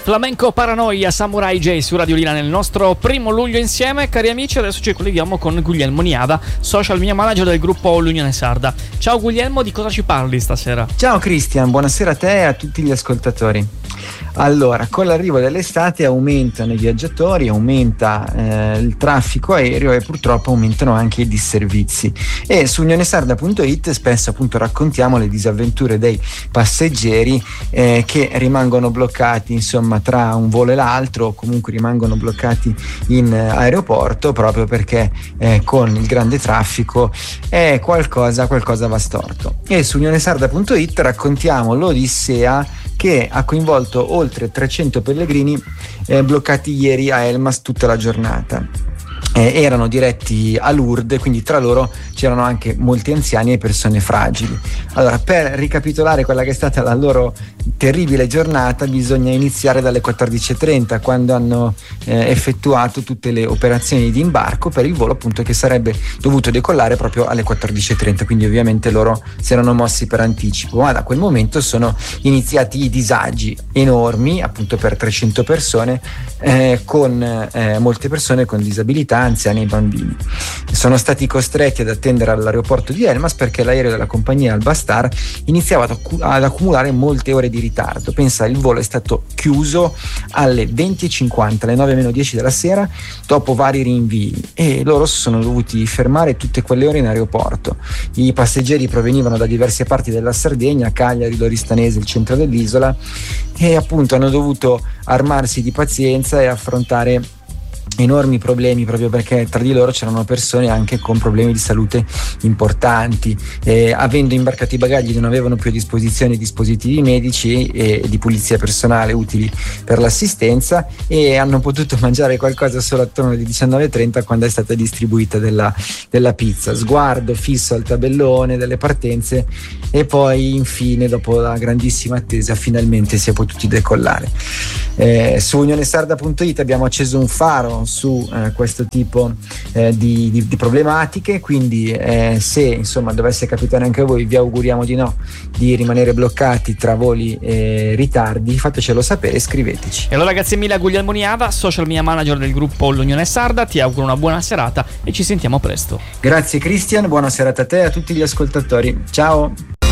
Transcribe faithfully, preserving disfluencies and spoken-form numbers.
Flamenco Paranoia, Samurai J su Radio Lina nel nostro primo luglio insieme. Cari amici, adesso ci colleghiamo con Guglielmo Niava, social media manager del gruppo L'Unione Sarda. Ciao Guglielmo, di cosa ci parli stasera? Ciao Cristian, buonasera a te e a tutti gli ascoltatori. Allora, con l'arrivo dell'estate aumentano i viaggiatori, aumenta eh, il traffico aereo e purtroppo aumentano anche i disservizi. E su unionesarda punto it spesso appunto raccontiamo le disavventure dei passeggeri eh, che rimangono bloccati insomma tra un volo e l'altro, o comunque rimangono bloccati in eh, aeroporto proprio perché eh, con il grande traffico è qualcosa, qualcosa va storto. E su unionesarda punto it raccontiamo l'odissea che ha coinvolto oltre trecento pellegrini eh, bloccati ieri a Elmas tutta la giornata. Eh, erano diretti a Lourdes, quindi tra loro c'erano anche molti anziani e persone fragili. Allora, per ricapitolare quella che è stata la loro terribile giornata, bisogna iniziare dalle quattordici e trenta, quando hanno eh, effettuato tutte le operazioni di imbarco per il volo appunto che sarebbe dovuto decollare proprio alle quattordici e trenta, quindi ovviamente loro si erano mossi per anticipo, ma da quel momento sono iniziati i disagi enormi appunto per trecento persone, eh, con eh, molte persone con disabilità, anziani e bambini. Sono stati costretti ad attendere all'aeroporto di Elmas perché l'aereo della compagnia Albastar iniziava ad, accu- ad accumulare molte ore di ritardo. Pensa, il volo è stato chiuso alle venti e cinquanta, alle nove meno dieci della sera, dopo vari rinvii, e loro sono dovuti fermare tutte quelle ore in aeroporto. I passeggeri provenivano da diverse parti della Sardegna, Cagliari, Loristanese, il centro dell'isola, e appunto hanno dovuto armarsi di pazienza e affrontare enormi problemi, proprio perché tra di loro c'erano persone anche con problemi di salute importanti, eh, avendo imbarcato i bagagli non avevano più a disposizione dispositivi medici e, e di pulizia personale utili per l'assistenza, e hanno potuto mangiare qualcosa solo attorno alle diciannove e trenta, quando è stata distribuita della, della pizza. Sguardo fisso al tabellone delle partenze e poi infine, dopo la grandissima attesa, finalmente si è potuti decollare. Eh, su unionesarda punto it abbiamo acceso un faro su eh, questo tipo eh, di, di, di problematiche, quindi eh, se insomma dovesse capitare anche a voi, vi auguriamo di no, di rimanere bloccati tra voli e ritardi, fatecelo sapere, scriveteci. E allora grazie mille a Guglielmo Niava, social media manager del gruppo L'Unione Sarda, ti auguro una buona serata e ci sentiamo presto. Grazie Cristian, buona serata a te e a tutti gli ascoltatori, ciao.